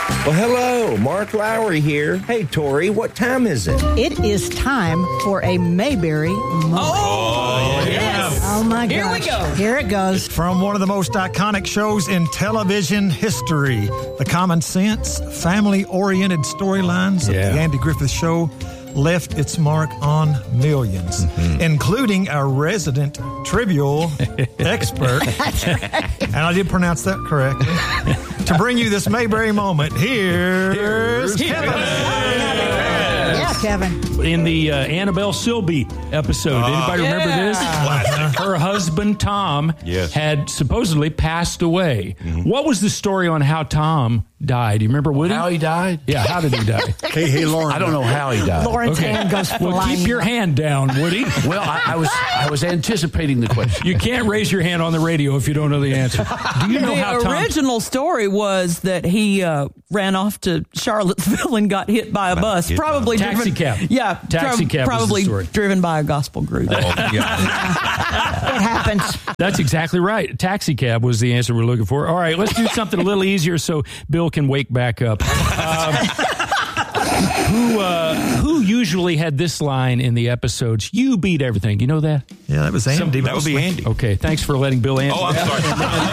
Well, hello, Mark Lowry here. Hey, Tori, what time is it? It is time for a Mayberry moment. Oh, yes. Oh, my gosh. Here we go. Here it goes. From one of the most iconic shows in television history, the common sense, family-oriented storylines of the Andy Griffith Show left its mark on millions, including our resident trivial expert. That's right. And I did pronounce that correctly. To bring you this Mayberry moment, here's Kevin. Yeah, Kevin. In the Annabelle Silby episode, anybody remember this? Her husband, Tom, had supposedly passed away. What was the story on how Tom died? You remember, Woody? How he died? Yeah, how did he die? Hey, Lauren. I don't know how he died. Lauren's hand goes flying. Well, keep your hand down, Woody. Well, I was anticipating the question. You can't raise your hand on the radio if you don't know the answer. Do you know how The Tom... original story was that he ran off to Charlottesville and got hit by a bus. Probably Taxi driven, cab. Yeah, Taxi cab was the probably story. driven by a gospel group. It happens. That's exactly right. Taxi cab was the answer we're looking for. All right, let's do something a little easier so Bill can wake back up. Who usually had this line in the episodes? You beat everything. You know that? Yeah, that was Andy. That would be Andy. Okay, thanks for letting Bill answer. Oh, I'm sorry.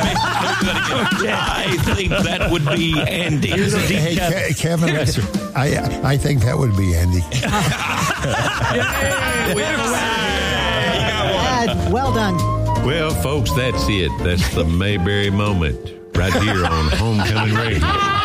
I think that would be Andy. Here's a deep cut. Kevin, I think that would be Andy. Well done. Well, folks, that's it. That's the Mayberry moment right here on Homecoming Radio.